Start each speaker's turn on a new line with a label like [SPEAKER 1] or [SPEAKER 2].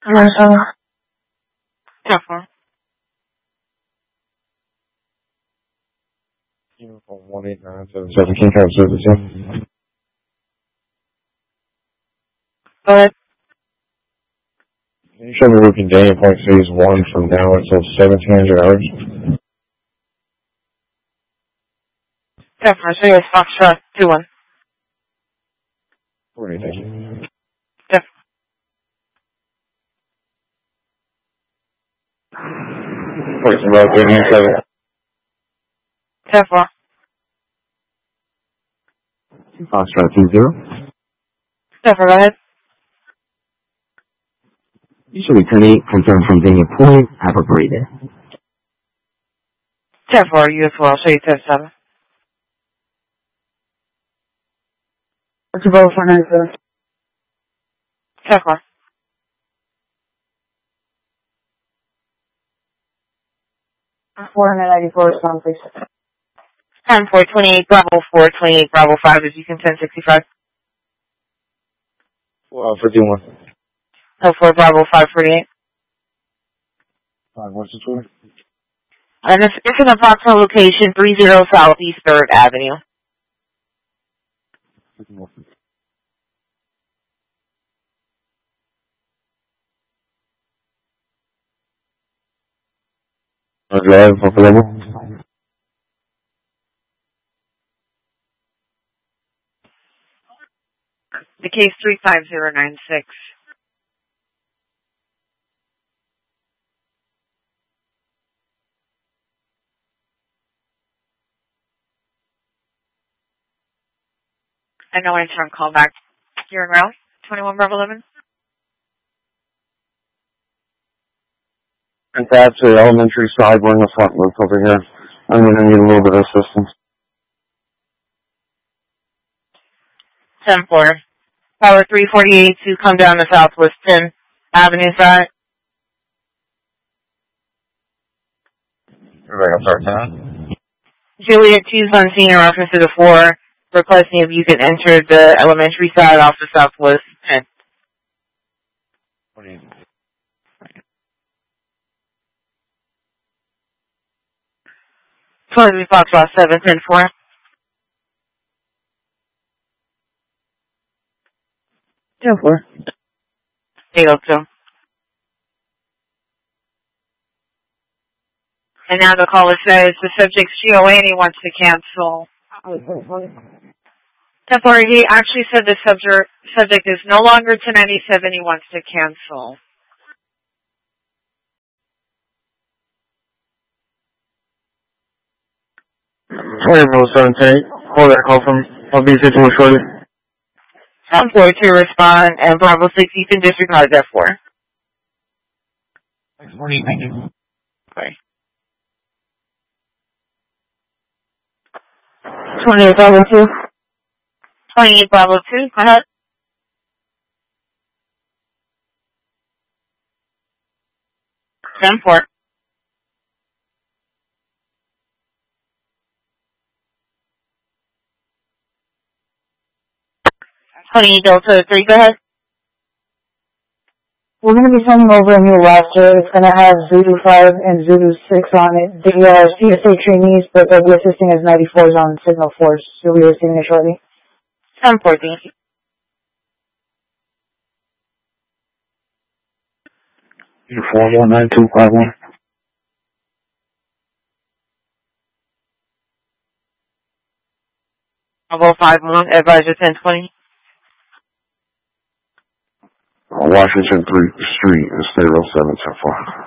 [SPEAKER 1] 10-4.
[SPEAKER 2] Uniform 18977 King County Service.
[SPEAKER 1] Go ahead.
[SPEAKER 2] Can you show me working day in point phase 1 from now until 1700 hours?
[SPEAKER 1] 10-4. So here's Foxtrot 2-1.
[SPEAKER 2] Alright, thank you.
[SPEAKER 1] 10-4.
[SPEAKER 2] Person about 37.
[SPEAKER 1] 10-4.
[SPEAKER 2] Foxtrot 20.
[SPEAKER 1] 10-4. Go ahead.
[SPEAKER 3] Usually 10-8, confirmed from Daniel Point. Have a great day.
[SPEAKER 1] 10-4. You as well. I'll show you 10-7.
[SPEAKER 4] What's about 497?
[SPEAKER 1] 10-4.
[SPEAKER 4] $494 please.
[SPEAKER 1] 10-4. 28 Bravo 4. 28 Bravo 5 is you can 1065.
[SPEAKER 2] 51.
[SPEAKER 1] 10-4 Bravo 548.
[SPEAKER 2] What's the tour?
[SPEAKER 1] And it's an approximate location 30 Southeast 3rd Avenue.
[SPEAKER 2] Drive, available.
[SPEAKER 1] The case 35096. I know I turn call back. You're in Raleigh? 21 Bravo 11?
[SPEAKER 2] And that's the elementary side. We're in the front loop over here. I'm going to need a little bit of assistance.
[SPEAKER 1] 10-4. Power 348 to come down the Southwest 10 Avenue side. Juliet 2's on scene in reference to the 4, requesting if you can enter the elementary side off the Southwest 10. 20 Foxtrot 7, 10-4.
[SPEAKER 4] 10-4.
[SPEAKER 1] 802. And now the caller says the subject's GOA and he wants to cancel. 10-4, he actually said the subject is no longer 1097, he wants to cancel.
[SPEAKER 2] Variable 17. Hold that call from LB51 shortly.
[SPEAKER 1] 10-4 to respond, and Bravo 6, you can disregard that 4.
[SPEAKER 2] Thank you.
[SPEAKER 1] Okay.
[SPEAKER 4] 28 Bravo 2.
[SPEAKER 1] 28 Bravo 2, go ahead. Ten 4. 20 Delta 3, go ahead.
[SPEAKER 4] We're going to be sending over a new roster. It's going to have Zulu 5 and Zulu 6 on it. They are CSA trainees, but they'll be assisting as 94s on Signal Force. You'll be receiving it shortly.
[SPEAKER 1] 10-4, thank you.
[SPEAKER 2] Uniform 19251.
[SPEAKER 1] Bravo 5-1, advisor 1020.
[SPEAKER 2] Washington 3th Street, State Road 710-4.